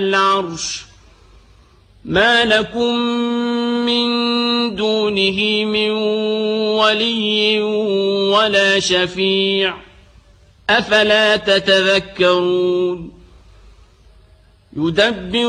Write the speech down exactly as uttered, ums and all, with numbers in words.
العرش ما لكم من دونه من ولي ولا شفيع أفلا تتذكرون يدبر